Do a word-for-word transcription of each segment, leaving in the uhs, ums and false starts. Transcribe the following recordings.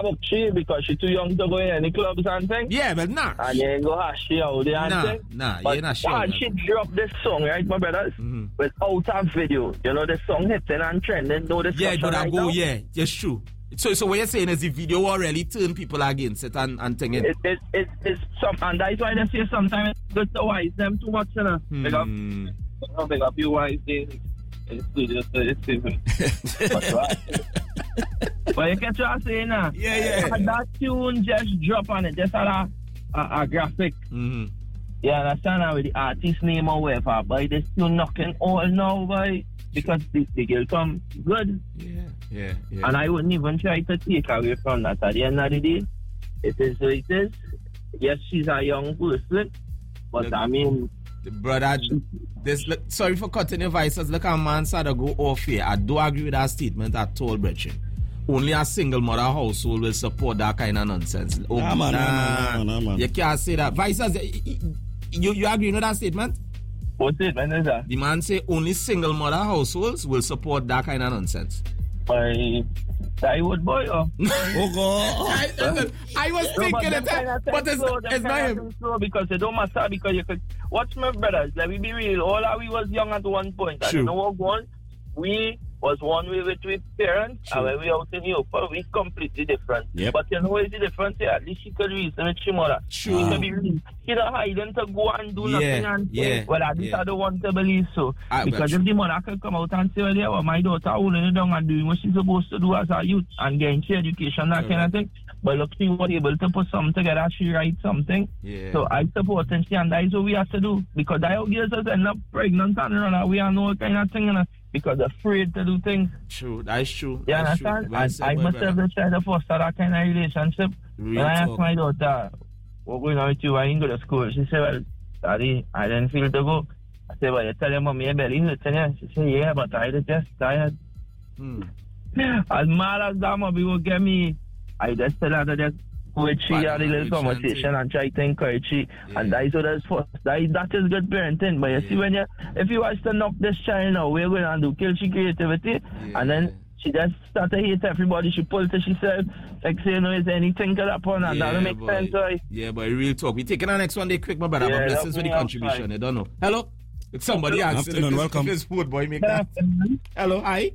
book she because she's too young to go in any clubs and things. Yeah, but nah. And you ain't go hash she out there and Nah, things. nah, But you're not sure. when she dropped this song, right, my brothers? Mm-hmm. Without a video. You know, the song hitting and trending. No discussion Yeah, but I right go, now. yeah, yes, true. So, so what you're saying is the video already turn people against it and, and thing it. It, it, it, it's some, and that's why they say sometimes it's good to wise them too much, you know. Hmm. Big up, big up you wise days. It's studio, so it's different. But you get what I'm saying now? Yeah, yeah. And that tune just drop on it, just had a, a, a graphic. Mm-hmm. You understand now with the artist name or whatever, but this tune knocking all now, boy, because the, the girl come good. Yeah, yeah, yeah. And I wouldn't even try to take away from that. At the end of the day, it is what it is. Yes, she's a young person, but look, I mean... Brother, this, look, sorry for cutting your voices. Look, a man said to go off here. I do agree with that statement at all, Brethren. Only a single mother household will support that kind of nonsense. Oh, nah, man, nah, nah, nah, nah, man. You can't say that. Vices, you, you agree with that statement? What statement is that? The man say only single mother households will support that kind of nonsense. I, I would boy, oh. Oh, God. I, I was no, thinking but that, but it's, slow, it's not him. Slow because it don't matter because you could watch my brothers. Let me be real. All our we was young at one point. And you know what one? We was one way with with parents, True. And when we out in Europe, we completely different. Yep. But you know what is the difference here? At least she could reason with she mother. True. She could be real. She don't hiding to go and do yeah. nothing and yeah. say, well, at least yeah. I don't want to believe so. I because if the mother could come out and say, well, yeah, well, my daughter holding it down and doing what she's supposed to do as a youth and getting she education, that kind of thing. But look, she was able to put something together, she write something. Yeah. So I support and she, and that is what we have to do. Because that girls us end up pregnant and run away and all kind of thing, you know, because they're afraid to do things. True, that is true. You that's understand? True. Well and said, I myself just try to foster that kind of relationship. Real when I talk. asked my daughter, what going on with you? I didn't go to school. She said, well, Daddy, I didn't feel to go. I said, well, you tell your mommy your belly hurts. She said, yeah, but I just tired. Hmm. As mad as that mommy will get me, I just tell her to just go with she had a little conversation and try to encourage she. Yeah. And that is what that's for. That is, that is good parenting. But you yeah. see, when you, if you watch to knock this child now, we're going to do kill she creativity. Yeah. And then she just start to hate everybody. She pulls to herself, like say, you know, is anything to that point. And yeah, that don't make boy. sense, right? Yeah, but real talk. We're taking our next one day quick, my brother. Yeah, but blessings for the contribution. Fine. I don't know. Hello? It's somebody else. Afternoon, welcome. This food boy make that. Hello, hi.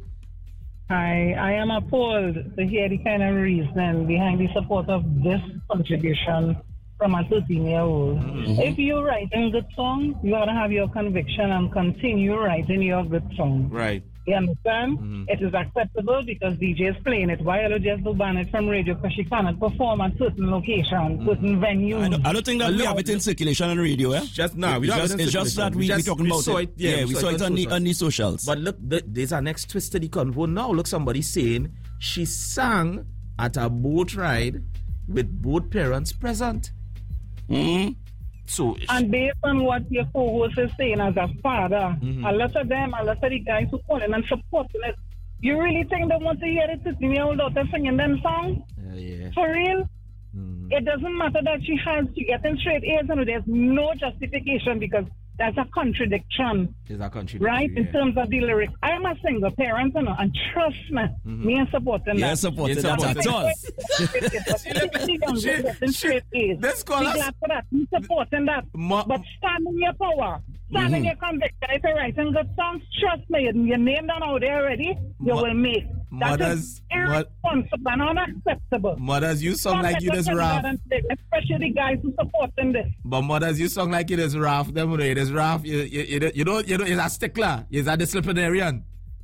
Hi, I am appalled to hear the kind of reason behind the support of this contribution from a thirteen-year-old. Mm-hmm. If you write a good song, you gotta have your conviction and continue writing your good song. Right. You understand? Mm-hmm. It is acceptable because D J is playing it. Why are just to ban it from radio? Because she cannot perform at certain locations, mm-hmm. certain venues. I don't, I don't think that we have it in circulation on radio, eh? Just now, nah, we it's don't just, have it in it's just that we, we just, talking we about saw it. it. Yeah, yeah we, we saw, saw it, it on, on, the, on the socials. But look, the, there's a next twist to the convo. Now, look, somebody saying she sang at a boat ride with both parents present. Mm-hmm. So, and based on what your co-host is saying as a father, mm-hmm. a lot of them, a lot of the guys who call in and supporting it, you really think they want to hear the thirteen-year-old daughter singing them songs? Uh, yeah. For real? Mm-hmm. It doesn't matter that she has, she getting straight A's and there's no justification because that's a contradiction. There's a contradiction. Right? Yeah. In terms of the lyrics. I'm a single parent, you know, and trust me, mm-hmm. me and supporting yeah, that. Supporting that at all. This caller. Be glad for that. Me supporting that. Ma- but stand in your power. Stand mm-hmm. in your conviction. If you're writing good songs, trust me, your name down out there already, you Ma- will make. That mothers, is irresponsible and unacceptable. Mothers, you sound like you just rough. Especially the guys who supporting this. But mothers, you sound like it is rough. Them it is rough. You, you, you, you don't, you don't, you're a stickler. You're a disciplinarian.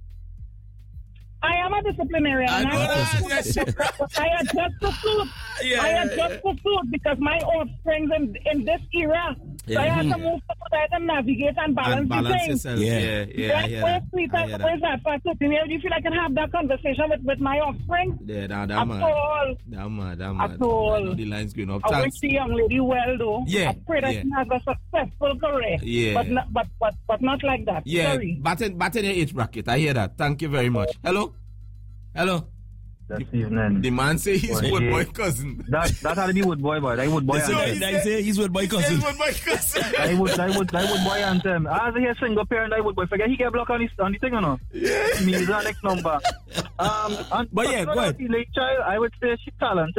I am a disciplinarian. I, know I, that, yes, I adjust to suit. Yeah, I adjust to suit because my offspring in, in this era. Yeah. So I have to move to try to navigate and balance, and balance the things. yourself. Yeah, yeah, yeah. Right? yeah Where's Peter? Where's that for thirteen? Do you feel I can have that conversation with, with my offspring? Yeah, that, that At man. all. That man, that man. At all. I know the line's going up. I Thanks. wish the young lady well, though. Yeah. I pray that yeah. she has a successful career. Yeah. But not, but, but, but not like that. Yeah. Sorry. Batten, batten your age bracket. I hear that. Thank you very much. Hello? Hello? This evening. The man say he's boy, wood yeah. boy cousin. That that had to be wood boy boy. That wood boy so anthem. They say he's wood boy cousin. He's wood boy cousin. I would I would I would boy anthem. As a single parent, I would boy. Forget he get blocked on his on the thing or no? Yeah. Me is the next number. Um, and but yeah, go ahead. Late child, I would say she's talented.